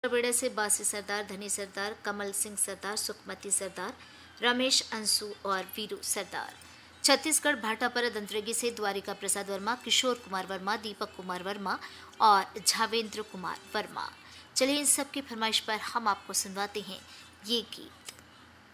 खबेड़ा से बासी सरदार, धनी सरदार, कमल सिंह सरदार, सुखमती सरदार, रमेश अंशु और वीरू सरदार। छत्तीसगढ़ भाटापारा दंतरेगी से द्वारिका प्रसाद वर्मा, किशोर कुमार वर्मा, दीपक कुमार वर्मा और झावेंद्र कुमार वर्मा। चलिए इन सब की फरमाइश पर हम आपको सुनवाते हैं ये गीत।